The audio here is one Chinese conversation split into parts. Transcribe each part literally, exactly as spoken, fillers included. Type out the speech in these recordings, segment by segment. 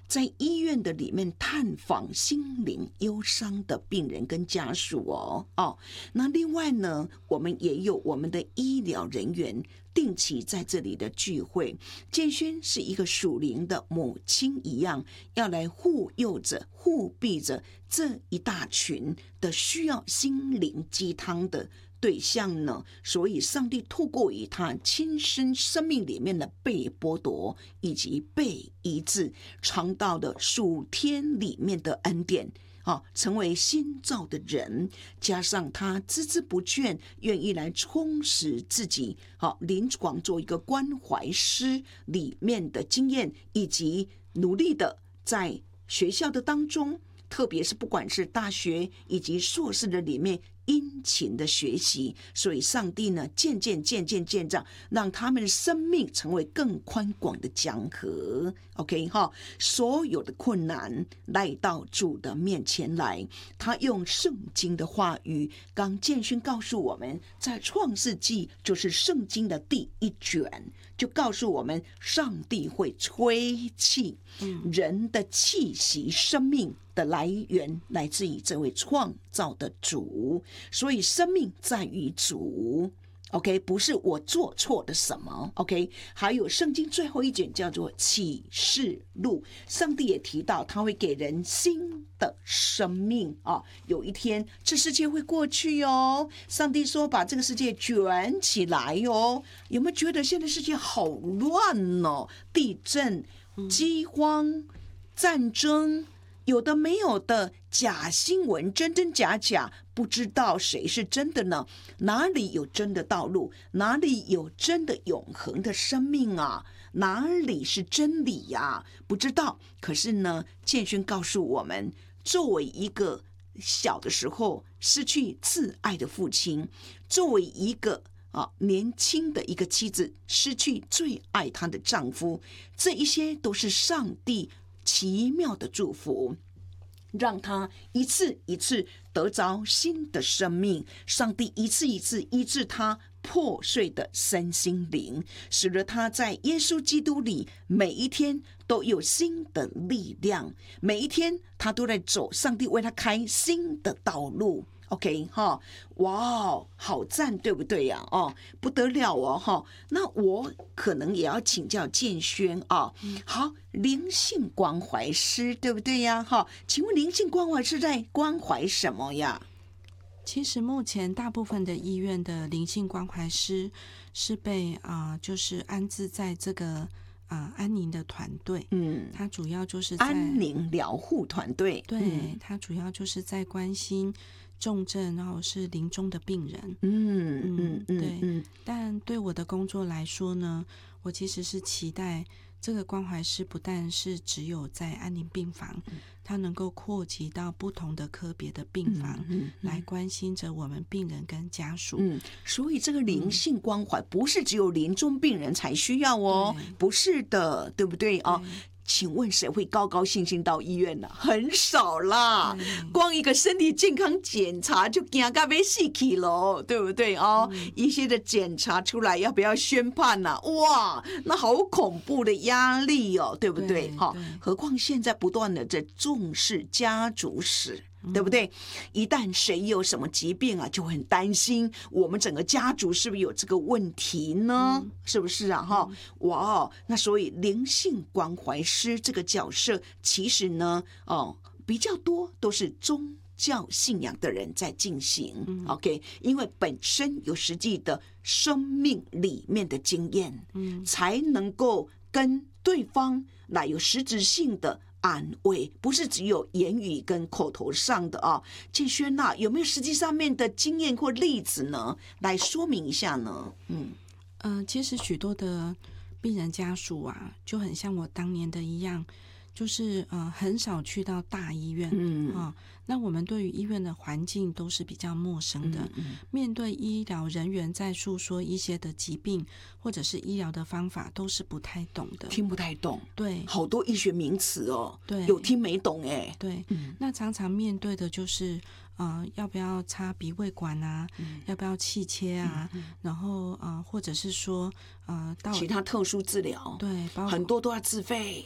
在医院的里面探访心灵忧伤的病人跟家属哦。哦，那另外呢，我们也有我们的医疗人员定期在这里的聚会。建轩是一个属灵的母亲一样，要来护佑着、护庇着这一大群的需要心灵鸡汤的对象呢，所以上帝透过于他亲身生命里面的被剥夺以及被医治，尝到的属天里面的恩典啊，成为新造的人，加上他孜孜不倦，愿意来充实自己，好，临床做一个关怀师里面的经验，以及努力的在学校的当中，特别是不管是大学以及硕士的里面殷勤的学习，所以上帝呢，渐渐渐渐渐长，让他们的生命成为更宽广的江河。OK 哈，所有的困难来到主的面前来，他用圣经的话语，刚建勋告诉我们，在创世纪就是圣经的第一卷，就告诉我们，上帝会吹气，人的气息、生命的来源来自于这位创造的主，所以生命在于主。OK， 不是我做错的什么。OK， 还有圣经最后一卷叫做启示录，上帝也提到他会给人新的生命啊。有一天这世界会过去哦，上帝说把这个世界卷起来哦。有没有觉得现在世界好乱哦？地震、饥荒、战争，有的没有的假新闻，真真假假，不知道谁是真的呢？哪里有真的道路？哪里有真的永恒的生命啊？哪里是真理呀、啊？不知道。可是呢，建勋告诉我们，作为一个小的时候失去挚爱的父亲，作为一个啊，年轻的一个妻子失去最爱她的丈夫，这一些都是上帝奇妙的祝福，让他一次一次得着新的生命。上帝一次一次医治他破碎的身心灵，使得他在耶稣基督里每一天都有新的力量，每一天他都在走上帝为他开新的道路。OK 哈，哇，好赞，对不对呀、啊？哦，不得了哦哈。那我可能也要请教建轩啊。好，灵性关怀师，对不对呀？哈，请问灵性关怀是在关怀什么呀？ 其实目前大部分的医院的灵性关怀师是被啊、呃，就是安置在这个啊、呃、安宁的团队，嗯，它主要就是在安宁疗护团队， 对，嗯、它主要就是在关心重症然后是临终的病人， 嗯嗯嗯， 对， 嗯， 但对我的工作来说呢，我其实是期待这个关怀师不但是只有在安宁病房，它能够扩及到不同的科别的病房，嗯嗯嗯、来关心着我们病人跟家属。 嗯，所以这个灵性关怀不是只有临终病人才需要哦，不是的，对不对啊？请问谁会高高兴兴到医院呢、啊？很少啦，光一个身体健康检查就惊到要死去了，对不对哦、嗯？一些的检查出来要不要宣判呢、啊？哇，那好恐怖的压力哦，对不对？哈，何况现在不断的在重视家族史。对不对？一旦谁有什么疾病啊，就会很担心我们整个家族是不是有这个问题呢？嗯、是不是啊？哈，哇，那所以灵性关怀师这个角色，其实呢，哦，比较多都是宗教信仰的人在进行。嗯、OK， 因为本身有实际的生命里面的经验，嗯，才能够跟对方来有实质性的安慰，不是只有言语跟口头上的啊。建轩啊，有没有实际上面的经验或例子呢？来说明一下呢？嗯， 呃，其实许多的病人家属啊，就很像我当年的一样，就是呃很少去到大医院，嗯啊，那我们对于医院的环境都是比较陌生的，嗯嗯，面对医疗人员在诉说一些的疾病或者是医疗的方法，都是不太懂的， 听不太懂， 对， 好多医学名词哦， 对， 有听没懂哎， 对，嗯，那常常面对的就是呃要不要插鼻胃管啊，嗯、要不要气切啊，嗯嗯、然后呃或者是说呃到其他特殊治疗， 对， 很多都要自费。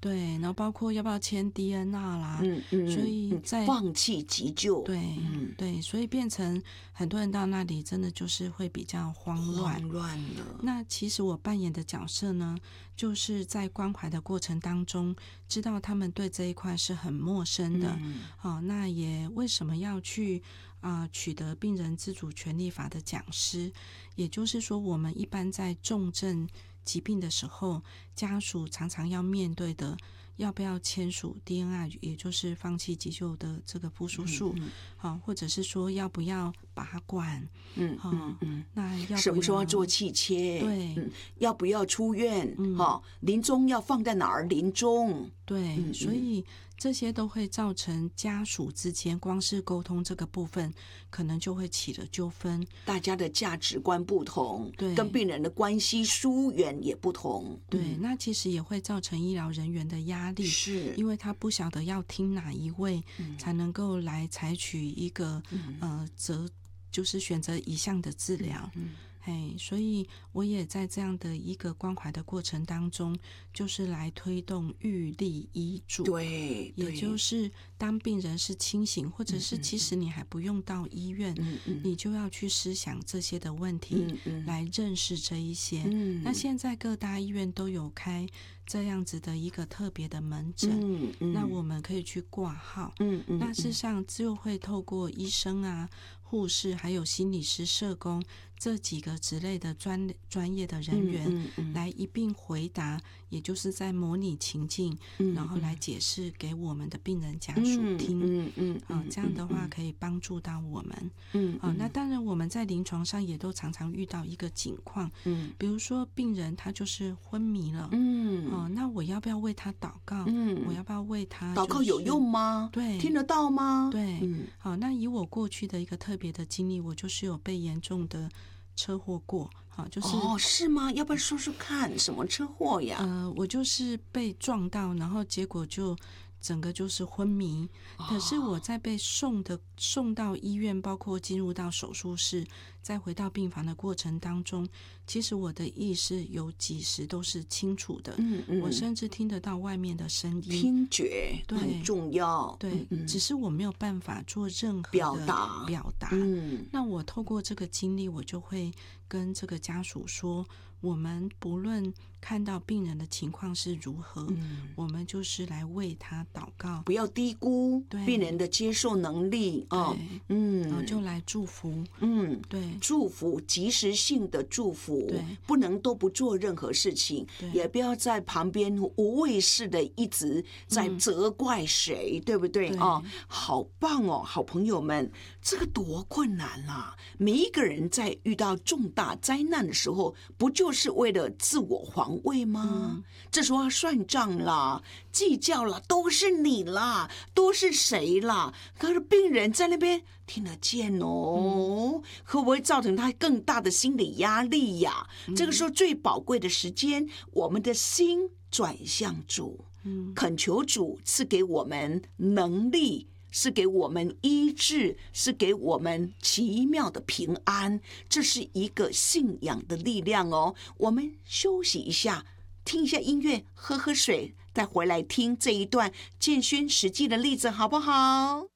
对，然后包括要不要签 D N R 啦， 嗯嗯， 所以在放弃急救， 对， 嗯对，所以变成很多人到那里真的就是会比较慌乱。 慌乱了。 那其实我扮演的角色呢，就是在关怀的过程当中，知道他们对这一块是很陌生的。 嗯好、那也为什么要去啊、呃取得病人自主权利法的讲师？也就是说，我们一般在重症疾病的时候，家属常常要面对的，要不要签署 D N R， 也就是放弃急救的这个部属数， 嗯好、嗯，或者是说要不要拔管， 嗯好、 嗯嗯， 那要不要什么时候要做气切？ 对、 嗯，要不要出院？ 嗯哈、临终要放在哪儿临终？ 对、 嗯所以这些都会造成家属之间光是沟通这个部分，可能就会起了纠纷。 大家的价值观不同， 对跟病人的关系疏远也不同。 对、 嗯那其实也会造成医疗人员的压力， 是， 因为他不晓得要听哪一位，才能够来采取一个、 嗯呃择，就是选择一项的治疗。 嗯嘿，所以我也在这样的一个关怀的过程当中，就是来推动预立医嘱。 对， 也对就是当病人是清醒，或者是其实你还不用到医院， 嗯嗯你就要去思想这些的问题， 嗯嗯来认识这一些。 嗯那现在各大医院都有开这样子的一个特别的门诊， 嗯嗯那我们可以去挂号。 嗯嗯那事实上就会透过医生啊、护士还有心理师、社工这几个之类的专专业的人员、 嗯嗯嗯来一并回答，也就是在模拟情境， 嗯然后来解释给我们的病人家属听。 嗯嗯啊、这样的话可以帮助到我们。 嗯啊、那当然我们在临床上也都常常遇到一个情况， 嗯比如说病人他就是昏迷了， 嗯哦、那我要不要为他祷告？ 嗯我要不要为他、 祷告有用？吗？ 对听得到吗？ 对， 嗯好，那以我过去的一个特别的经历，我就是有被严重的车祸过，好，就是、 哦，是吗？要不要说说看，什么车祸呀？ 呃，我就是被撞到，然后结果就整个就是昏迷。可是我在被送的送到医院，包括进入到手术室，再回到病房的过程当中，其实我的意识有几时都是清楚的， 嗯嗯， 我甚至听得到外面的声音。 听觉对很重要， 对， 嗯只是我没有办法做任何的表达表达。 嗯那我透过这个经历，我就会跟这个家属说，我们不论看到病人的情况是如何， 嗯， 我们就是来为他祷告， 不要低估对病人的接受能力啊， 对，然后嗯就来祝福， 嗯。 对祝福，及时性的祝福对， 不能都不做任何事情， 对也不要在旁边无谓式的一直在责怪谁，对不对对哦？好棒哦，好朋友们，这个多困难啊！每一个人在遇到重大灾难的时候，不就是为了自我防卫吗？ 嗯这时候要算账啦，计较啦，都是你啦，都是谁啦？可是病人在那边听得见哦，会不会造成他更大的心理压力呀？这个时候最宝贵的时间，我们的心转向主， 嗯恳求主赐给我们能力，是给我们医治，是给我们奇妙的平安，这是一个信仰的力量哦。我们休息一下，听一下音乐，喝喝水，再回来听这一段建轩实际的例子，好不好？